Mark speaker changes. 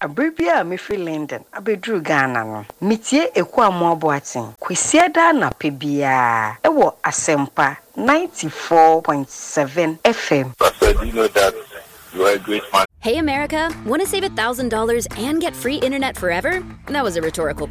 Speaker 1: Abribia me free London. Abedru Ghana no. Mitie ekwa moaboaten. Kwesiada na pebia. Ewo Asempa 94.7 FM.
Speaker 2: Pastor, do you know that you are a great man?
Speaker 3: Hey America, want to save $1,000 and get free internet forever? That was a rhetorical